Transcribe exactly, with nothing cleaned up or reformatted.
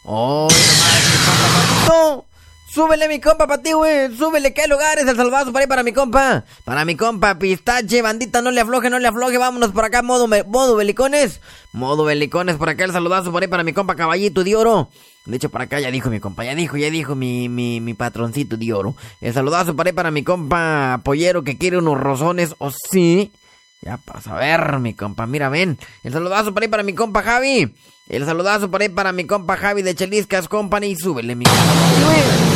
¡Oh, nomás, mi compa Patito! ¡Súbele, mi compa, para ti, güey! ¡Súbele! ¿Qué lugares? El saludazo para ahí para mi compa. Para mi compa, Pistache, bandita, no le afloje, no le afloje. Vámonos por acá, modo, modo belicones. Modo belicones, por acá el saludazo por ahí para mi compa, Caballito de Oro. De hecho, por acá ya dijo mi compa, ya dijo, ya dijo mi, mi, mi patroncito de oro. El saludazo por ahí para mi compa Pollero que quiere unos rozones, ¿o sí? Ya para saber, mi compa, mira, ven. El saludazo por ahí para mi compa Javi. El saludazo por ahí para mi compa Javi de Cheliscas Company. Súbele, mi compa.